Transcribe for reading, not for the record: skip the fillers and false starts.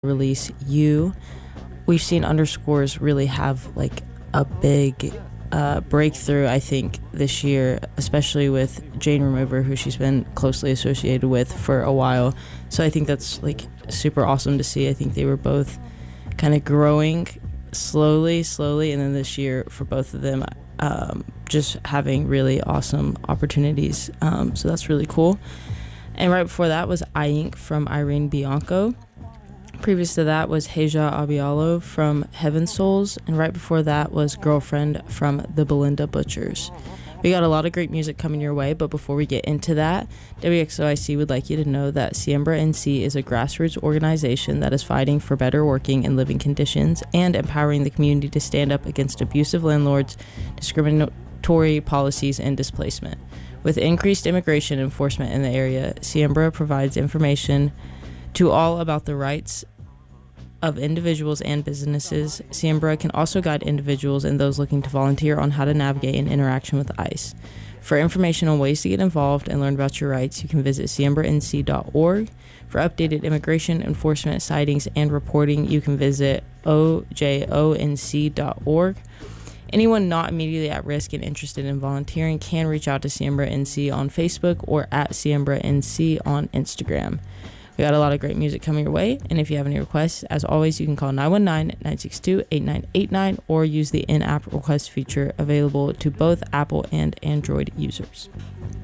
release You. We've seen underscores really have like a big breakthrough, I think, this year, especially with Jane Remover, who she's been closely associated with for a while. So I think that's like super awesome to see. I think they were both kind of growing slowly, and then this year for both of them, just having really awesome opportunities. So that's really cool. And right before that was I Ink from Irene Bianco. Previous to that was Heja Abialo from Heaven Souls, and right before that was Girlfriend from the Belinda Butchers. We got a lot of great music coming your way, but before we get into that, WXOIC would like you to know that Siembra NC is a grassroots organization that is fighting for better working and living conditions and empowering the community to stand up against abusive landlords, discriminatory policies, and displacement. With increased immigration enforcement in the area, Siembra provides information to all about the rights of individuals and businesses. Siembra can also guide individuals and those looking to volunteer on how to navigate an interaction with ICE. For information on ways to get involved and learn about your rights, you can visit siembranc.org. For updated immigration enforcement sightings and reporting, you can visit ojonc.org. Anyone not immediately at risk and interested in volunteering can reach out to Siembra NC on Facebook or at Siembra NC on Instagram. We got a lot of great music coming your way, and if you have any requests, as always, you can call 919-962-8989 or use the in-app request feature available to both Apple and Android users.